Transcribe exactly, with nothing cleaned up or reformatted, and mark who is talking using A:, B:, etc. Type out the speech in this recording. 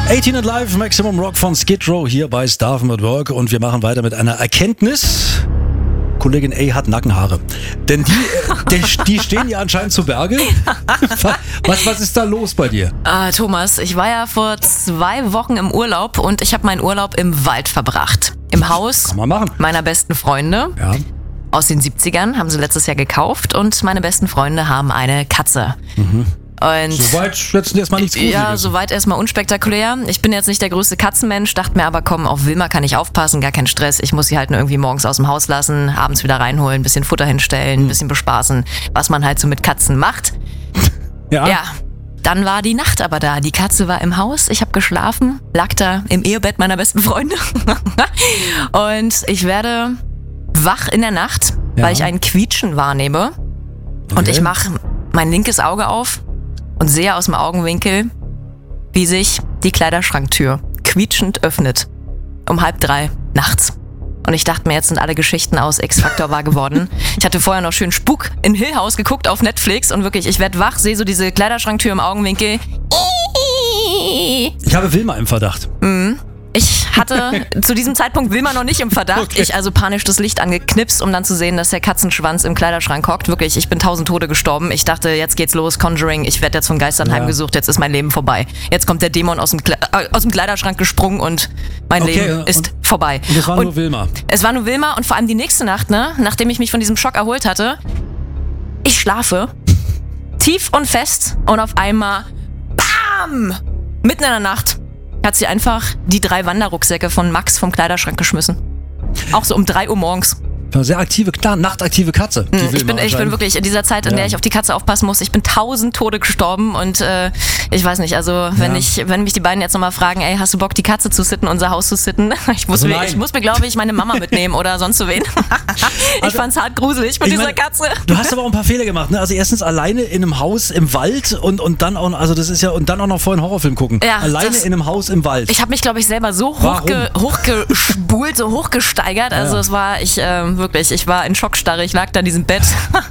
A: achtzehn at Live, Maximum Rock von Skid Row hier bei Staffen at Work und wir machen weiter mit einer Erkenntnis. Kollegin A hat Nackenhaare. Denn die, die, die stehen ja anscheinend zu Berge. Was, was ist da los bei dir?
B: Ah, Thomas, ich war ja vor zwei Wochen im Urlaub und ich habe meinen Urlaub im Wald verbracht. Im Haus
A: Kann man machen.
B: meiner besten Freunde.
A: Ja.
B: Aus den siebzigern, haben sie letztes Jahr gekauft und meine besten Freunde haben eine Katze.
A: Mhm.
B: Und
A: Soweit letzten erstmal nichts Gruseliges.
B: ja, soweit erstmal unspektakulär. Ich bin jetzt nicht der größte Katzenmensch, dachte mir aber, komm, auf Wilma kann ich aufpassen, gar kein Stress. Ich muss sie halt nur irgendwie morgens aus dem Haus lassen, abends wieder reinholen, ein bisschen Futter hinstellen, ein bisschen bespaßen, was man halt so mit Katzen macht.
A: Ja.
B: Ja, dann war die Nacht aber da. Die Katze war im Haus, ich habe geschlafen, lag da im Ehebett meiner besten Freunde. Und ich werde wach in der Nacht,
A: Ja.
B: weil ich ein Quietschen wahrnehme. Und
A: Okay.
B: ich mache mein linkes Auge auf und sehe aus dem Augenwinkel, wie sich die Kleiderschranktür quietschend öffnet. Um halb drei nachts. Und ich dachte mir, jetzt sind alle Geschichten aus X-Factor wahr geworden. Ich hatte vorher noch schön Spuk in Hill House geguckt auf Netflix und wirklich, ich werde wach, sehe so diese Kleiderschranktür im Augenwinkel.
A: Ich habe Wilma im Verdacht.
B: Ich hatte zu diesem Zeitpunkt Wilma noch nicht im Verdacht.
A: Okay.
B: Ich also panisch das Licht angeknipst, um dann zu sehen, dass der Katzenschwanz im Kleiderschrank hockt. Wirklich, ich bin tausend Tode gestorben. Ich dachte, jetzt geht's los, Conjuring, ich werde jetzt von Geistern
A: Ja.
B: heimgesucht, jetzt ist mein Leben vorbei. Jetzt kommt der Dämon aus dem, Kle äh, aus dem Kleiderschrank gesprungen und mein
A: Okay,
B: Leben
A: und-
B: ist vorbei.
A: Und das war
B: Und
A: nur Wilma.
B: es war nur Wilma und vor allem die nächste Nacht, ne, nachdem ich mich von diesem Schock erholt hatte, ich schlafe tief und fest und auf einmal BAM! Mitten in der Nacht hat sie einfach die drei Wanderrucksäcke von Max vom Kleiderschrank geschmissen. Auch so um drei Uhr morgens.
A: Eine sehr aktive, klar, nachtaktive Katze. Die
B: Ich
A: Wilma
B: bin, ich bin
A: anscheinend.
B: wirklich in dieser Zeit, in
A: Ja.
B: der ich auf die Katze aufpassen muss, ich bin tausend Tode gestorben und äh, ich weiß nicht, also wenn
A: Ja.
B: ich, wenn mich die beiden jetzt nochmal fragen, ey, hast du Bock, die Katze zu sitten, unser Haus zu sitten? Ich muss
A: Also
B: mir,
A: nein.
B: ich muss mir, glaube ich, meine Mama mitnehmen oder sonst so wen. Ich
A: Also,
B: fand's hart gruselig mit
A: Ich
B: dieser
A: mein,
B: Katze.
A: Du hast aber auch ein paar Fehler gemacht, ne? Also erstens alleine in einem Haus im Wald und, und dann auch, also das ist ja, und dann auch noch vorher einen Horrorfilm gucken.
B: Ja,
A: alleine
B: das-
A: in einem Haus im Wald.
B: Ich habe mich, glaube ich, selber so
A: Warum?
B: hochge hochgespult, so hochgesteigert. Also
A: Ja.
B: es war, ich äh, wirklich, ich war in Schockstarre. Ich lag da in diesem Bett